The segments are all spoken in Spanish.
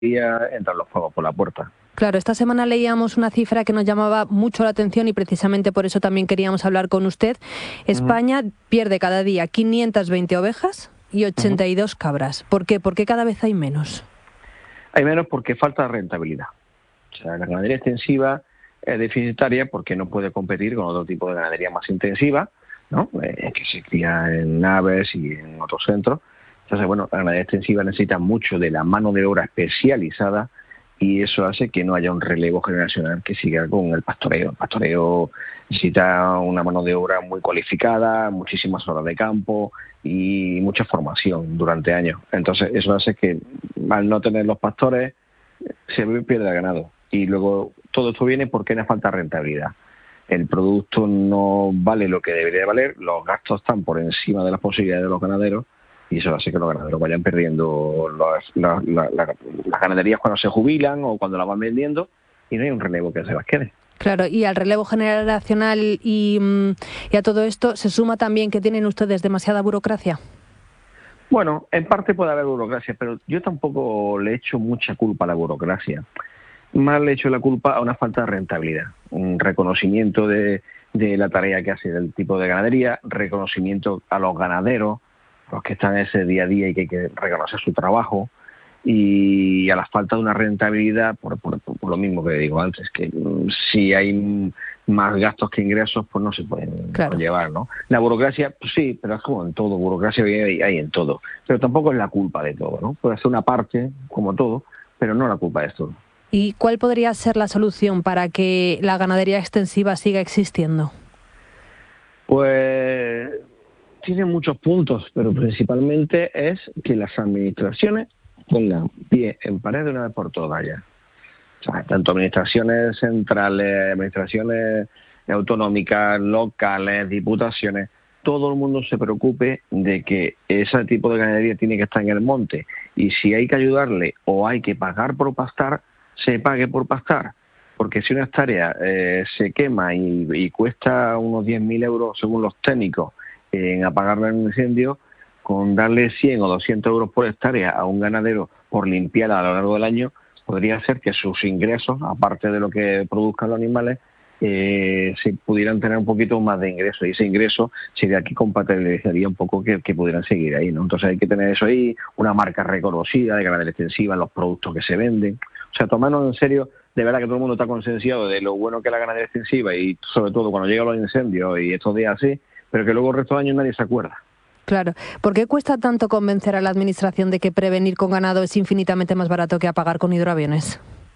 entran los fuegos por la puerta. Claro, esta semana leíamos una cifra que nos llamaba mucho la atención y precisamente por eso también queríamos hablar con usted. España pierde cada día 520 ovejas y 82 cabras. ¿Por qué? ¿Por qué cada vez hay menos? Hay menos porque falta rentabilidad. O sea, la ganadería extensiva es deficitaria porque no puede competir con otro tipo de ganadería más intensiva, ¿no? Que se cría en aves y en otros centros. Entonces, bueno, la ganadería extensiva necesita mucho de la mano de obra especializada y eso hace que no haya un relevo generacional que siga con el pastoreo. El pastoreo necesita una mano de obra muy cualificada, muchísimas horas de campo y mucha formación durante años. Entonces, eso hace que al no tener los pastores se pierde el ganado. Y luego todo esto viene porque le falta rentabilidad. El producto no vale lo que debería valer, los gastos están por encima de las posibilidades de los ganaderos y eso hace que los ganaderos vayan perdiendo las ganaderías cuando se jubilan o cuando las van vendiendo y no hay un relevo que se las quede. Claro, y al relevo generacional y a todo esto se suma también que tienen ustedes demasiada burocracia. Bueno, en parte puede haber burocracia, pero yo tampoco le echo mucha culpa a la burocracia. Más le echo la culpa a una falta de rentabilidad, un reconocimiento de la tarea que hace del tipo de ganadería, reconocimiento a los ganaderos, los que están en ese día a día y que hay que reconocer su trabajo, y a la falta de una rentabilidad por lo mismo que digo antes, que si hay más gastos que ingresos, pues no se pueden llevar, ¿no? La burocracia, pues sí, pero es como en todo, burocracia hay en todo, pero tampoco es la culpa de todo, ¿no? Puede ser una parte, como todo, pero no la culpa de todo. ¿Y cuál podría ser la solución para que la ganadería extensiva siga existiendo? Pues tiene muchos puntos, pero principalmente es que las administraciones pongan pie en pared de una vez por todas ya. O sea, tanto administraciones centrales, administraciones autonómicas, locales, diputaciones, todo el mundo se preocupe de que ese tipo de ganadería tiene que estar en el monte y si hay que ayudarle o hay que pagar por pastar, se pague por pastar. Porque si una hectárea se quema y cuesta unos 10.000 euros según los técnicos en apagarla en un incendio, con darle 100 o 200 euros por hectárea a un ganadero por limpiarla a lo largo del año, podría hacer que sus ingresos, aparte de lo que produzcan los animales, se pudieran tener un poquito más de ingreso. Y ese ingreso sería que compatibilizaría un poco que pudieran seguir ahí, ¿no? Entonces hay que tener eso ahí, una marca reconocida de ganadería extensiva, los productos que se venden. O sea, tomarnos en serio, de verdad que todo el mundo está concienciado de lo bueno que es la ganadería extensiva y sobre todo cuando llegan los incendios y estos días así, pero que luego el resto de años nadie se acuerda. Claro. ¿Por qué cuesta tanto convencer a la administración de que prevenir con ganado es infinitamente más barato que apagar con hidroaviones?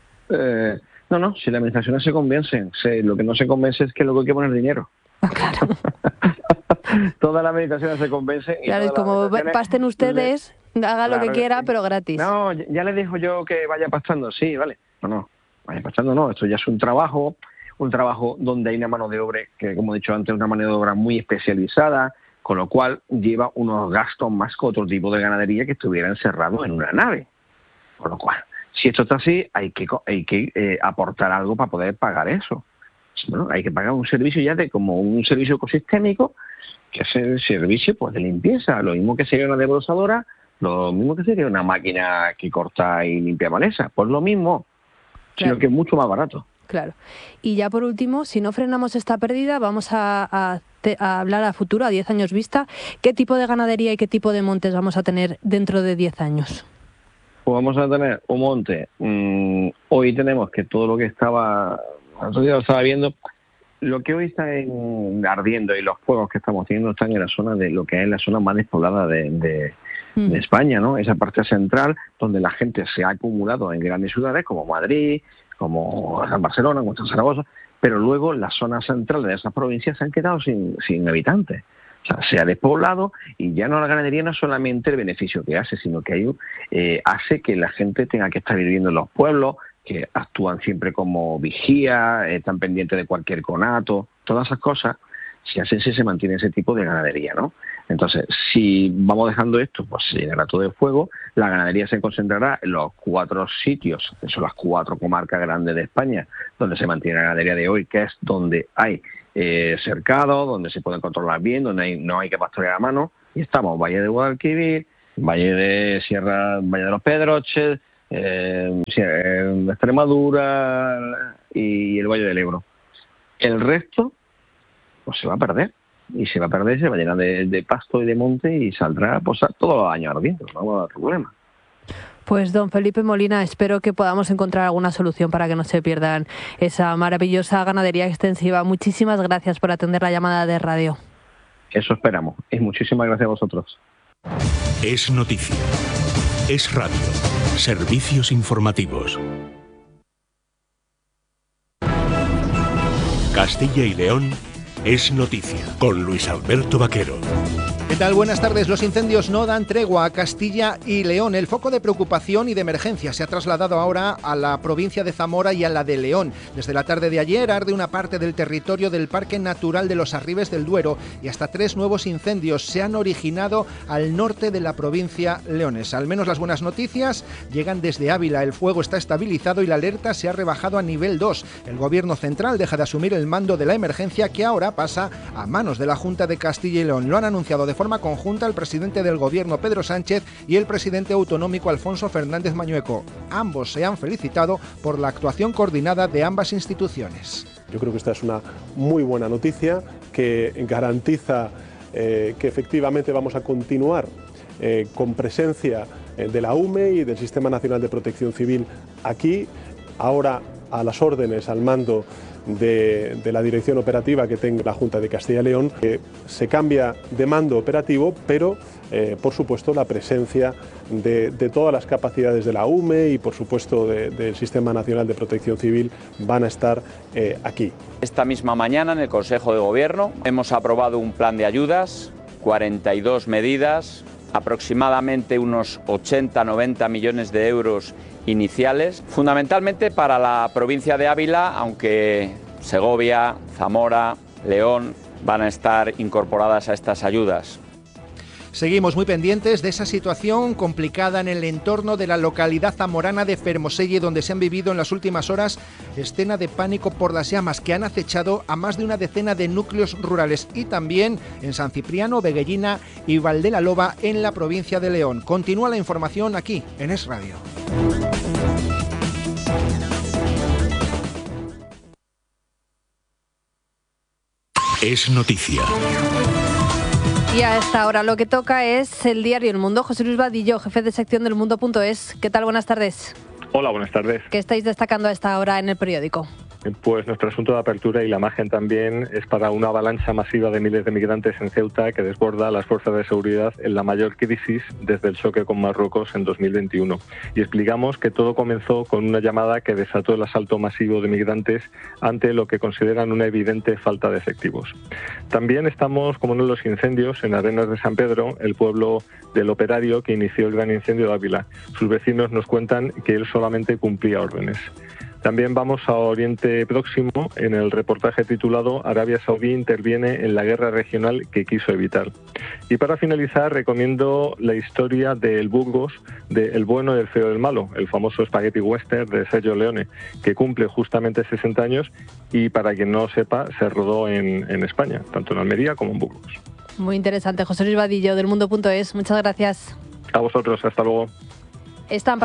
No, si las administraciones se convencen, lo que no se convence es que luego hay que poner dinero. Claro. Todas las administraciones se convencen. Y claro, es como pasten ustedes, haga lo que quiera, pero gratis. No, ya les dijo yo que vaya pastando, sí, vale. No, vaya pastando no, esto ya es un trabajo donde hay una mano de obra, que como he dicho antes, una mano de obra muy especializada, con lo cual lleva unos gastos más que otro tipo de ganadería que estuviera encerrado en una nave. Con lo cual, si esto está así, hay que aportar algo para poder pagar eso. Bueno, hay que pagar un servicio ya como un servicio ecosistémico, que es el servicio pues de limpieza, lo mismo que sería una desbrosadora, lo mismo que sería una máquina que corta y limpia maleza, pues lo mismo, sino que es mucho más barato. Claro. Y ya por último, si no frenamos esta pérdida, vamos a hablar a futuro, a 10 años vista, ¿qué tipo de ganadería y qué tipo de montes vamos a tener dentro de 10 años? Pues vamos a tener un monte. Hoy tenemos que todo lo que otro día lo estaba viendo, lo que hoy está ardiendo y los fuegos que estamos teniendo están en la zona de lo que es la zona más despoblada de España, ¿no? Esa parte central donde la gente se ha acumulado en grandes ciudades como Madrid, como San Barcelona, como San Zaragoza, pero luego las zonas centrales de esas provincias se han quedado sin habitantes. O sea, se ha despoblado y ya no la ganadería no es solamente el beneficio que hace, sino que hace que la gente tenga que estar viviendo en los pueblos, que actúan siempre como vigía, están pendientes de cualquier conato, todas esas cosas se hacen si se mantiene ese tipo de ganadería, ¿no? Entonces, si vamos dejando esto, pues se llenará todo de fuego, la ganadería se concentrará en los 4 sitios, que son las 4 comarcas grandes de España, donde se mantiene la ganadería de hoy, que es donde hay cercado, donde se pueden controlar bien, donde no hay que pastorear a mano, y estamos Valle de Guadalquivir, Valle de Sierra, Valle de los Pedroches, en Extremadura y el Valle del Ebro. El resto pues se va a perder. Y se va a perder, se va a llenar de pasto y de monte y saldrá pues, todos los años ardiendo. No va a dar problema. Pues don Felipe Molina, espero que podamos encontrar alguna solución para que no se pierdan esa maravillosa ganadería extensiva. Muchísimas gracias por atender la llamada de radio. Eso esperamos. Y muchísimas gracias a vosotros. Es noticia. Es radio. Servicios informativos. Castilla y León es noticia con Luis Alberto Vaquero. ¿Qué tal? Buenas tardes. Los incendios no dan tregua a Castilla y León. El foco de preocupación y de emergencia se ha trasladado ahora a la provincia de Zamora y a la de León. Desde la tarde de ayer arde una parte del territorio del Parque Natural de los Arribes del Duero y hasta 3 nuevos incendios se han originado al norte de la provincia leonesa. Al menos las buenas noticias llegan desde Ávila. El fuego está estabilizado y la alerta se ha rebajado a nivel 2. El Gobierno central deja de asumir el mando de la emergencia, que ahora pasa a manos de la Junta de Castilla y León. Lo han anunciado de forma conjunta el presidente del Gobierno, Pedro Sánchez, y el presidente autonómico, Alfonso Fernández Mañueco. Ambos se han felicitado por la actuación coordinada de ambas instituciones. Yo creo que esta es una muy buena noticia que garantiza que efectivamente vamos a continuar con presencia de la UME y del Sistema Nacional de Protección Civil aquí, ahora a las órdenes, al mando de la dirección operativa que tenga la Junta de Castilla y León. Se cambia de mando operativo, pero por supuesto la presencia de todas las capacidades de la UME y por supuesto del Sistema Nacional de Protección Civil van a estar aquí. Esta misma mañana en el Consejo de Gobierno hemos aprobado un plan de ayudas, 42 medidas, aproximadamente unos 80-90 millones de euros iniciales, fundamentalmente para la provincia de Ávila, aunque Segovia, Zamora, León van a estar incorporadas a estas ayudas. Seguimos muy pendientes de esa situación complicada en el entorno de la localidad zamorana de Fermoselle, donde se han vivido en las últimas horas escena de pánico por las llamas que han acechado a más de una decena de núcleos rurales, y también en San Cipriano, Veguellina y Valdelaloba en la provincia de León. Continúa la información aquí en Es Radio. Es noticia. Y a esta hora lo que toca es el diario El Mundo. José Luis Vadillo, jefe de sección del Mundo.es. ¿Qué tal? Buenas tardes. Hola, buenas tardes. ¿Qué estáis destacando a esta hora en el periódico? Pues nuestro asunto de apertura y la imagen también es para una avalancha masiva de miles de migrantes en Ceuta que desborda a las fuerzas de seguridad en la mayor crisis desde el choque con Marruecos en 2021. Y explicamos que todo comenzó con una llamada que desató el asalto masivo de migrantes ante lo que consideran una evidente falta de efectivos. También estamos, como no, los incendios en Arenas de San Pedro, el pueblo del operario que inició el gran incendio de Ávila. Sus vecinos nos cuentan que él solamente cumplía órdenes. También vamos a Oriente Próximo en el reportaje titulado Arabia Saudí interviene en la guerra regional que quiso evitar. Y para finalizar recomiendo la historia de El Burgos, de El bueno, el feo, el malo, el famoso spaghetti western de Sergio Leone, que cumple justamente 60 años y, para quien no lo sepa, se rodó en España, tanto en Almería como en Burgos. Muy interesante. José Luis Vadillo del Mundo.es, muchas gracias. A vosotros, hasta luego. Están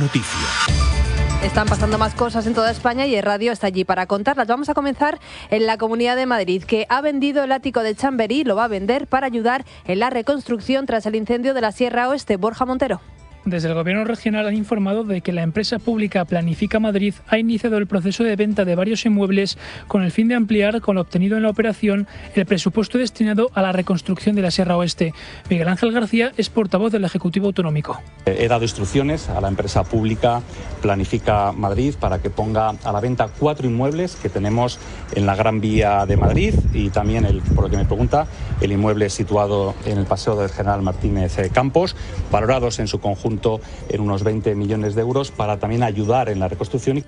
pasando más cosas en toda España y el radio está allí para contarlas. Vamos a comenzar en la Comunidad de Madrid, que ha vendido el ático de Chamberí, lo va a vender para ayudar en la reconstrucción tras el incendio de la Sierra Oeste. Borja Montero. Desde el Gobierno regional han informado de que la empresa pública Planifica Madrid ha iniciado el proceso de venta de varios inmuebles con el fin de ampliar, con lo obtenido en la operación, el presupuesto destinado a la reconstrucción de la Sierra Oeste. Miguel Ángel García es portavoz del Ejecutivo Autonómico. He dado instrucciones a la empresa pública Planifica Madrid para que ponga a la venta 4 inmuebles que tenemos en la Gran Vía de Madrid y también, por lo que me pregunta, el inmueble situado en el Paseo del General Martínez Campos, valorados en su conjunto en unos 20 millones de euros para también ayudar en la reconstrucción.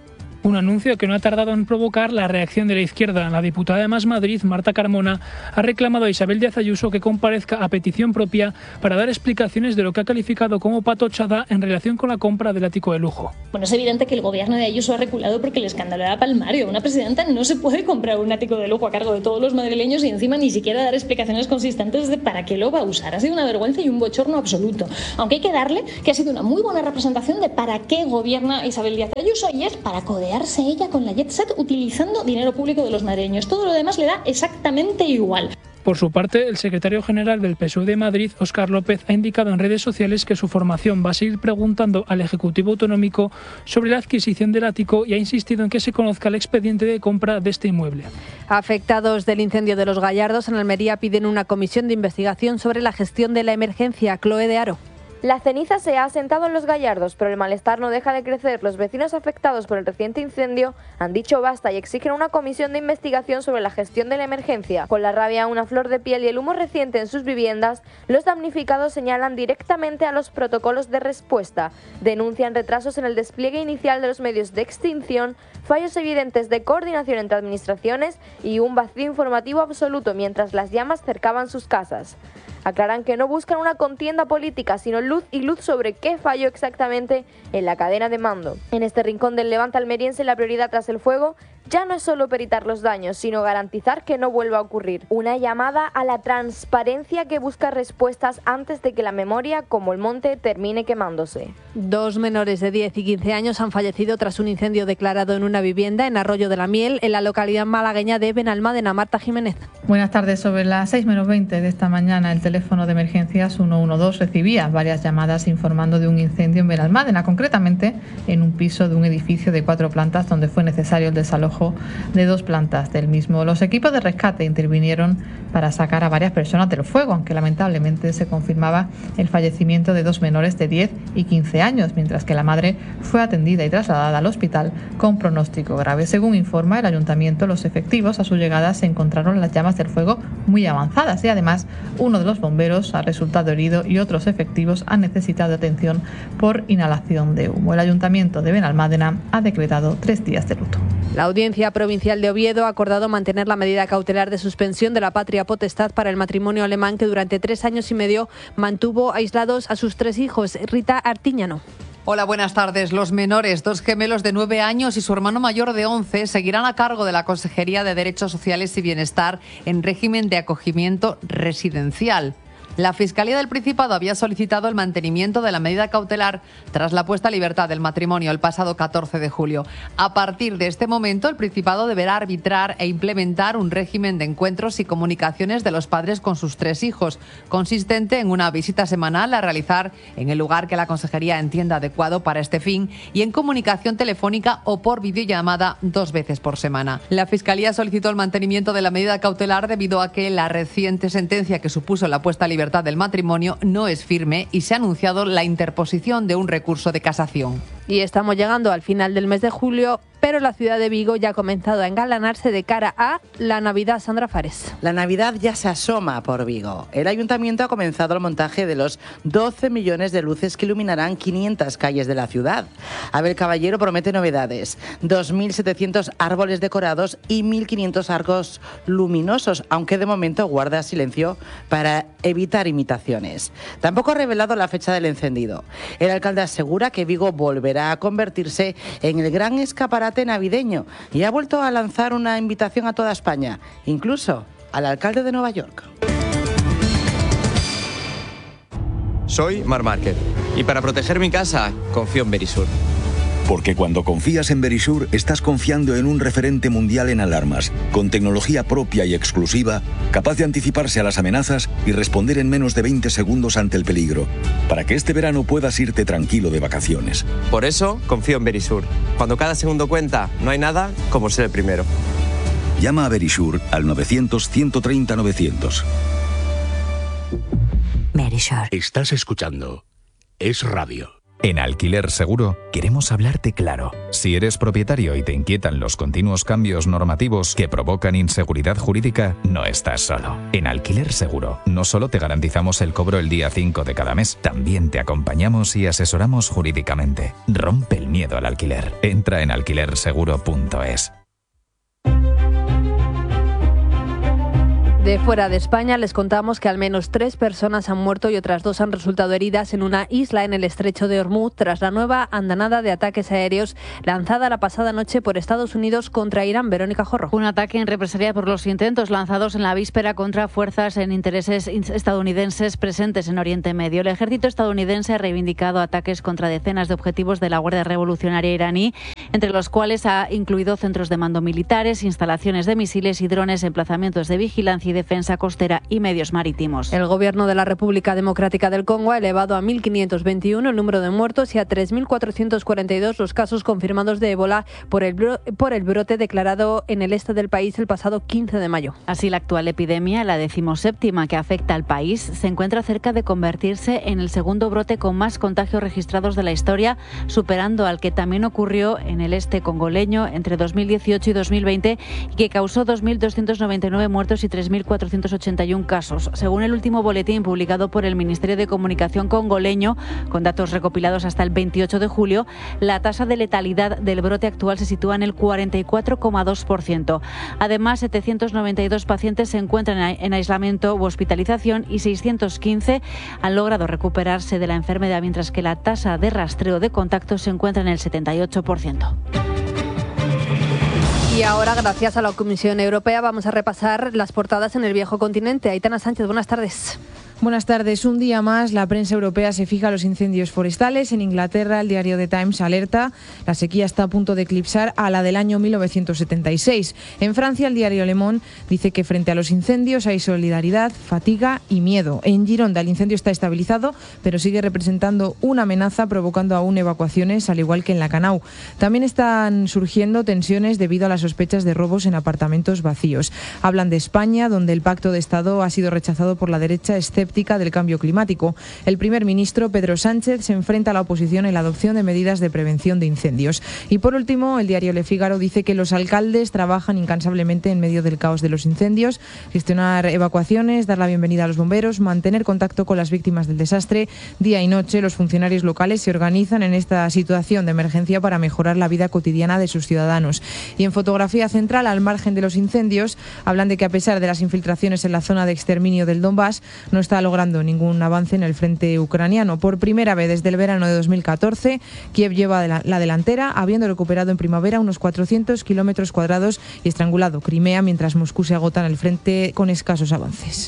Un anuncio que no ha tardado en provocar la reacción de la izquierda. La diputada de Más Madrid, Marta Carmona, ha reclamado a Isabel Díaz Ayuso que comparezca a petición propia para dar explicaciones de lo que ha calificado como patochada en relación con la compra del ático de lujo. Bueno, es evidente que el gobierno de Ayuso ha reculado porque el escándalo era palmario. Una presidenta no se puede comprar un ático de lujo a cargo de todos los madrileños y encima ni siquiera dar explicaciones consistentes de para qué lo va a usar. Ha sido una vergüenza y un bochorno absoluto. Aunque hay que darle que ha sido una muy buena representación de para qué gobierna Isabel Díaz Ayuso, y es para codearse ella con la jet set utilizando dinero público de los madrileños. Todo lo demás le da exactamente igual. Por su parte, el secretario general del PSOE de Madrid, Óscar López, ha indicado en redes sociales que su formación va a seguir preguntando al Ejecutivo Autonómico sobre la adquisición del ático y ha insistido en que se conozca el expediente de compra de este inmueble. Afectados del incendio de Los Gallardos en Almería piden una comisión de investigación sobre la gestión de la emergencia. Chloe de Aro. La ceniza se ha asentado en Los Gallardos, pero el malestar no deja de crecer. Los vecinos afectados por el reciente incendio han dicho basta y exigen una comisión de investigación sobre la gestión de la emergencia. Con la rabia a una flor de piel y el humo reciente en sus viviendas, los damnificados señalan directamente a los protocolos de respuesta. Denuncian retrasos en el despliegue inicial de los medios de extinción, fallos evidentes de coordinación entre administraciones y un vacío informativo absoluto mientras las llamas cercaban sus casas. Aclaran que no buscan una contienda política, sino luz sobre qué falló exactamente en la cadena de mando. En este rincón del Levante almeriense, la prioridad tras el fuego ya no es solo peritar los daños, sino garantizar que no vuelva a ocurrir. Una llamada a la transparencia que busca respuestas antes de que la memoria, como el monte, termine quemándose. 2 menores de 10 y 15 años han fallecido tras un incendio declarado en una vivienda en Arroyo de la Miel, en la localidad malagueña de Benalmádena. Marta Jiménez. Buenas tardes. Sobre las 6:20 de esta mañana, el teléfono de emergencias 112 recibía varias llamadas informando de un incendio en Benalmádena, concretamente en un piso de un edificio de 4 plantas donde fue necesario el desalojo de 2 plantas del mismo. Los equipos de rescate intervinieron para sacar a varias personas del fuego, aunque lamentablemente se confirmaba el fallecimiento de 2 menores de 10 y 15 años, mientras que la madre fue atendida y trasladada al hospital con pronóstico grave. Según informa el ayuntamiento, los efectivos a su llegada se encontraron las llamas del fuego muy avanzadas y además uno de los bomberos ha resultado herido y otros efectivos han necesitado atención por inhalación de humo. El ayuntamiento de Benalmádena ha decretado 3 días de luto. La Audiencia Provincial de Oviedo ha acordado mantener la medida cautelar de suspensión de la patria potestad para el matrimonio alemán que durante 3 años y medio mantuvo aislados a sus 3 hijos. Rita Artiñano. Hola, buenas tardes. Los menores, 2 gemelos de 9 años y su hermano mayor de 11, seguirán a cargo de la Consejería de Derechos Sociales y Bienestar en régimen de acogimiento residencial. La Fiscalía del Principado había solicitado el mantenimiento de la medida cautelar tras la puesta a libertad del matrimonio el pasado 14 de julio. A partir de este momento, el Principado deberá arbitrar e implementar un régimen de encuentros y comunicaciones de los padres con sus 3 hijos, consistente en una visita semanal a realizar en el lugar que la Consejería entienda adecuado para este fin y en comunicación telefónica o por videollamada 2 veces por semana. La Fiscalía solicitó el mantenimiento de la medida cautelar debido a que la reciente sentencia que supuso la puesta a libertad del matrimonio no es firme y se ha anunciado la interposición de un recurso de casación. Y estamos llegando al final del mes de julio, pero la ciudad de Vigo ya ha comenzado a engalanarse de cara a la Navidad. Sandra Fares. La Navidad ya se asoma por Vigo. El ayuntamiento ha comenzado el montaje de los 12 millones de luces que iluminarán 500 calles de la ciudad. Abel Caballero promete novedades: 2.700 árboles decorados y 1.500 arcos luminosos, aunque de momento guarda silencio para evitar imitaciones. Tampoco ha revelado la fecha del encendido. El alcalde asegura que Vigo volverá a convertirse en el gran escaparate navideño y ha vuelto a lanzar una invitación a toda España, incluso al alcalde de Nueva York. Soy Marc Márquez y para proteger mi casa confío en Verisur. Porque cuando confías en Verisur, estás confiando en un referente mundial en alarmas, con tecnología propia y exclusiva, capaz de anticiparse a las amenazas y responder en menos de 20 segundos ante el peligro, para que este verano puedas irte tranquilo de vacaciones. Por eso confío en Verisur. Cuando cada segundo cuenta, no hay nada como ser el primero. Llama a Verisur al 900-130-900. Estás escuchando Es Radio. En Alquiler Seguro queremos hablarte claro. Si eres propietario y te inquietan los continuos cambios normativos que provocan inseguridad jurídica, no estás solo. En Alquiler Seguro no solo te garantizamos el cobro el día 5 de cada mes, también te acompañamos y asesoramos jurídicamente. Rompe el miedo al alquiler. Entra en alquilerseguro.es. De fuera de España les contamos que al menos 3 personas han muerto y otras 2 han resultado heridas en una isla en el estrecho de Hormuz tras la nueva andanada de ataques aéreos lanzada la pasada noche por Estados Unidos contra Irán. Verónica Jorro. Un ataque en represalia por los intentos lanzados en la víspera contra fuerzas en intereses estadounidenses presentes en Oriente Medio. El ejército estadounidense ha reivindicado ataques contra decenas de objetivos de la Guardia Revolucionaria iraní, entre los cuales ha incluido centros de mando militares, instalaciones de misiles y drones, emplazamientos de vigilancia y defensa costera y medios marítimos. El gobierno de la República Democrática del Congo ha elevado a 1.521 el número de muertos y a 3.442 los casos confirmados de ébola por el brote declarado en el este del país el pasado 15 de mayo. Así, la actual epidemia, la 17ª que afecta al país, se encuentra cerca de convertirse en el segundo brote con más contagios registrados de la historia, superando al que también ocurrió en el este congoleño entre 2018 y 2020 y que causó 2.299 muertos y 3.481 casos. Según el último boletín publicado por el Ministerio de Comunicación congoleño, con datos recopilados hasta el 28 de julio, la tasa de letalidad del brote actual se sitúa en el 44,2%. Además, 792 pacientes se encuentran en aislamiento u hospitalización y 615 han logrado recuperarse de la enfermedad, mientras que la tasa de rastreo de contactos se encuentra en el 78%. Y ahora, gracias a la Comisión Europea, vamos a repasar las portadas en el viejo continente. Aitana Sánchez, buenas tardes. Buenas tardes. Un día más, la prensa europea se fija a los incendios forestales. En Inglaterra, el diario The Times alerta: la sequía está a punto de eclipsar a la del año 1976. En Francia, el diario Le Monde dice que frente a los incendios hay solidaridad, fatiga y miedo. En Gironda, el incendio está estabilizado, pero sigue representando una amenaza, provocando aún evacuaciones, al igual que en la Canau. También están surgiendo tensiones debido a las sospechas de robos en apartamentos vacíos. Hablan de España, donde el pacto de Estado ha sido rechazado por la derecha escéptica del cambio climático. El primer ministro, Pedro Sánchez, se enfrenta a la oposición en la adopción de medidas de prevención de incendios. Y por último, el diario Le Figaro dice que los alcaldes trabajan incansablemente en medio del caos de los incendios: gestionar evacuaciones, dar la bienvenida a los bomberos, mantener contacto con las víctimas del desastre. Día y noche, los funcionarios locales se organizan en esta situación de emergencia para mejorar la vida cotidiana de sus ciudadanos. Y en fotografía central, al margen de los incendios, hablan de que a pesar de las infiltraciones en la zona de exterminio del Donbass, no está logrando ningún avance en el frente ucraniano. Por primera vez desde el verano de 2014, Kiev lleva la delantera, habiendo recuperado en primavera unos 400 kilómetros cuadrados y estrangulado Crimea, mientras Moscú se agota en el frente con escasos avances.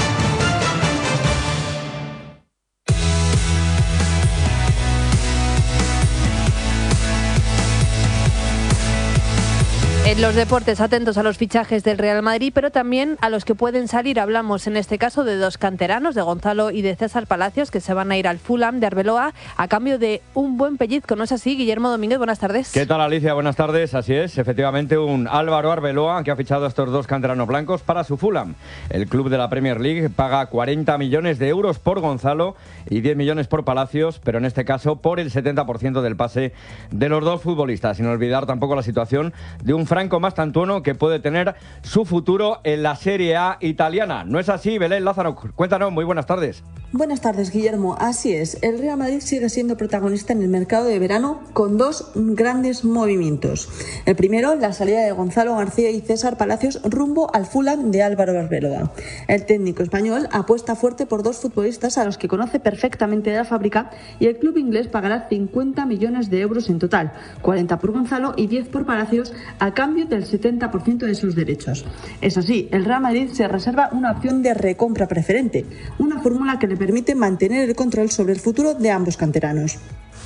En los deportes, atentos a los fichajes del Real Madrid, pero también a los que pueden salir. Hablamos en este caso de 2 canteranos, de Gonzalo y de César Palacios, que se van a ir al Fulham de Arbeloa a cambio de un buen pellizco. ¿No es así, Guillermo Domínguez? Buenas tardes. ¿Qué tal, Alicia? Buenas tardes. Así es, efectivamente, un Álvaro Arbeloa que ha fichado a estos 2 canteranos blancos para su Fulham. El club de la Premier League paga 40 millones de euros por Gonzalo y 10 millones por Palacios, pero en este caso por el 70% del pase de los 2 futbolistas. Sin olvidar tampoco la situación de un Franco Mastantuono, que puede tener su futuro en la Serie A italiana. ¿No es así, Belén Lázaro? Cuéntanos, muy buenas tardes. Buenas tardes, Guillermo. Así es, el Real Madrid sigue siendo protagonista en el mercado de verano con 2 grandes movimientos. El primero, la salida de Gonzalo García y César Palacios rumbo al Fulham de Álvaro Arbeloa. El técnico español apuesta fuerte por 2 futbolistas a los que conoce perfectamente de la fábrica, y el club inglés pagará 50 millones de euros en total, 40 por Gonzalo y 10 por Palacios, a cambio del 70% de sus derechos. Eso sí, el Real Madrid se reserva una opción de recompra preferente, una fórmula que le permite mantener el control sobre el futuro de ambos canteranos.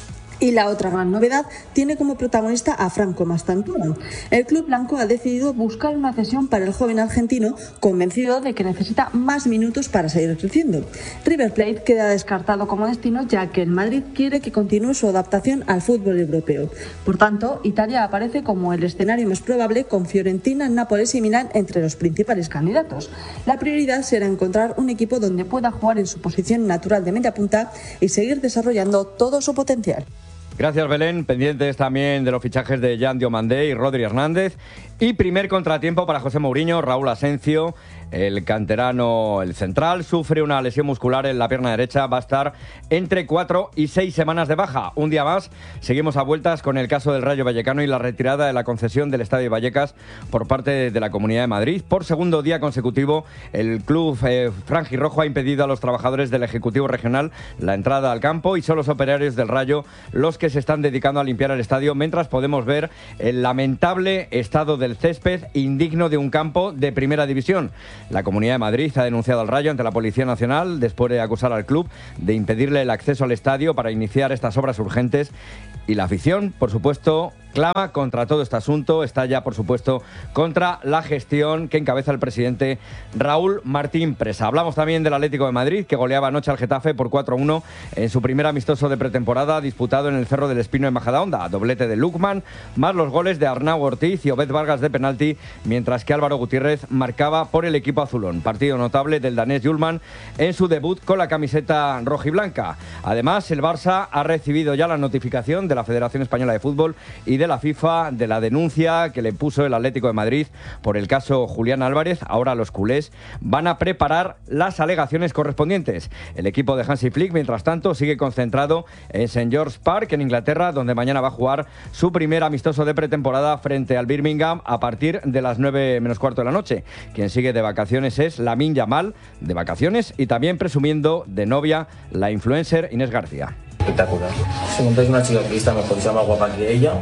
Y la otra gran novedad tiene como protagonista a Franco Mastantuono. El club blanco ha decidido buscar una cesión para el joven argentino, convencido de que necesita más minutos para seguir creciendo. River Plate queda descartado como destino, ya que el Madrid quiere que continúe su adaptación al fútbol europeo. Por tanto, Italia aparece como el escenario más probable, con Fiorentina, Nápoles y Milán entre los principales candidatos. La prioridad será encontrar un equipo donde pueda jugar en su posición natural de media punta y seguir desarrollando todo su potencial. Gracias, Belén. Pendientes también de los fichajes de Jan Diomandé y Rodri Hernández. Y primer contratiempo para José Mourinho. Raúl Asencio, el canterano, el central, sufre una lesión muscular en la pierna derecha. Va a estar entre 4 y 6 semanas de baja. Un día más. Seguimos a vueltas con el caso del Rayo Vallecano y la retirada de la concesión del Estadio Vallecas por parte de la Comunidad de Madrid. Por segundo día consecutivo, el club franjirrojo ha impedido a los trabajadores del Ejecutivo Regional la entrada al campo, y son los operarios del Rayo los que se están dedicando a limpiar el estadio, mientras podemos ver el lamentable estado del césped, indigno de un campo de primera división. La Comunidad de Madrid ha denunciado al Rayo ante la Policía Nacional después de acusar al club de impedirle el acceso al estadio para iniciar estas obras urgentes. Y la afición, por supuesto, clama contra todo este asunto, está ya, por supuesto, contra la gestión que encabeza el presidente Raúl Martín Presa. Hablamos también del Atlético de Madrid, que goleaba anoche al Getafe por 4-1 en su primer amistoso de pretemporada disputado en el Cerro del Espino en Majadahonda. Doblete de Lukman, más los goles de Arnau Ortiz y Obed Vargas de penalti, mientras que Álvaro Gutiérrez marcaba por el equipo azulón. Partido notable del danés Hjulmand en su debut con la camiseta rojiblanca. Además, el Barça ha recibido ya la notificación de la Federación Española de Fútbol y de la FIFA de la denuncia que le puso el Atlético de Madrid por el caso Julián Álvarez. Ahora los culés van a preparar las alegaciones correspondientes. El equipo de Hansi Flick, mientras tanto, sigue concentrado en St. George's Park, en Inglaterra, donde mañana va a jugar su primer amistoso de pretemporada frente al Birmingham a partir de las 9 menos cuarto de la noche. Quien sigue de vacaciones es Lamine Yamal, de vacaciones, y también presumiendo de novia la influencer Inés García. Espectacular. Si montáis una chica que está mejor y sea más guapa que ella,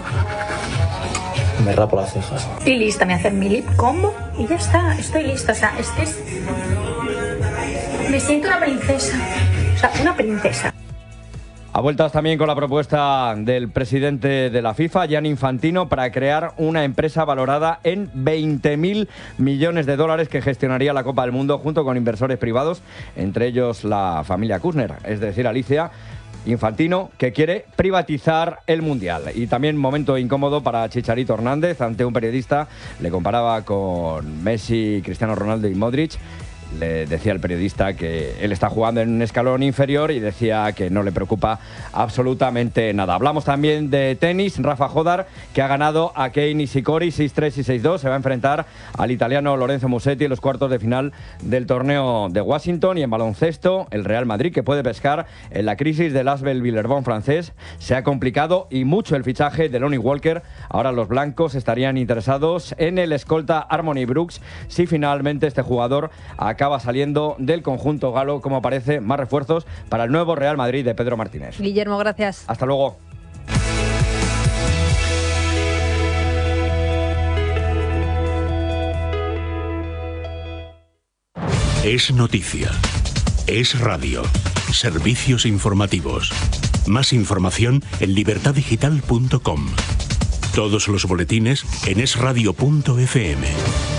me rapo las cejas. Estoy lista, me hacen mi lip combo y ya está, estoy lista. O sea, me siento una princesa. O sea, una princesa. A vueltas también con la propuesta del presidente de la FIFA, Gianni Infantino, para crear una empresa valorada en 20.000 millones de dólares que gestionaría la Copa del Mundo junto con inversores privados, entre ellos la familia Kushner, es decir, Alicia. Infantino, que quiere privatizar el Mundial. Y también momento incómodo para Chicharito Hernández. Ante un periodista le comparaba con Messi, Cristiano Ronaldo y Modric. Le decía el periodista que él está jugando en un escalón inferior y decía que no le preocupa absolutamente nada. Hablamos también de tenis. Rafa Jodar, que ha ganado a Kei Nishikori 6-3 y 6-2. Se va a enfrentar al italiano Lorenzo Musetti en los cuartos de final del torneo de Washington. Y en baloncesto, el Real Madrid, que puede pescar en la crisis del Asvel Villeurbanne francés. Se ha complicado y mucho el fichaje de Lonnie Walker. Ahora los blancos estarían interesados en el escolta Harmony Brooks si finalmente este jugador acaba saliendo del conjunto galo. Como aparece, más refuerzos para el nuevo Real Madrid de Pedro Martínez. Guillermo, gracias. Hasta luego. Es noticia. Es radio. Servicios informativos. Más información en libertadigital.com. Todos los boletines en esradio.fm.